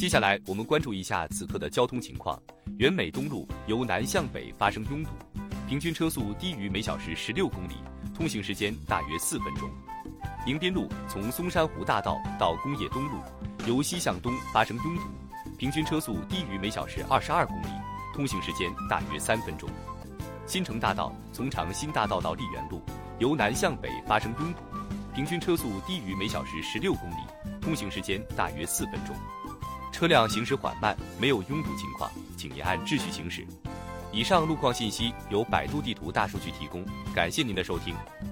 接下来我们关注一下此刻的交通情况。原美东路由南向北发生拥堵，平均车速低于每小时16公里，通行时间大约4分钟。迎宾路从松山湖大道到工业东路，由西向东发生拥堵，平均车速低于每小时22公里，通行时间大约3分钟。新城大道从长新大道到丽园路，由南向北发生拥堵，平均车速低于每小时16公里，通行时间大约4分钟。车辆行驶缓慢，没有拥堵情况，请您按秩序行驶。以上路况信息由百度地图大数据提供，感谢您的收听。